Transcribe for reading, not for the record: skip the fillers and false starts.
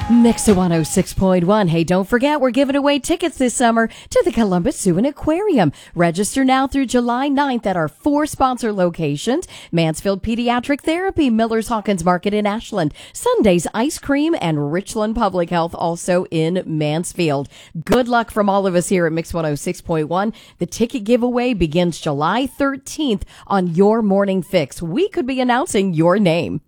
Mix 106.1. Hey, don't forget, we're giving away tickets this summer to the Columbus Zoo and Aquarium. Register now through July 9th at our 4 sponsor locations: Mansfield Pediatric Therapy, Miller's Hawkins Market in Ashland, Sunday's Ice Cream, and Richland Public Health, also in Mansfield. Good luck from all of us here at Mix 106.1. The ticket giveaway begins July 13th on Your Morning Fix. We could be announcing your name.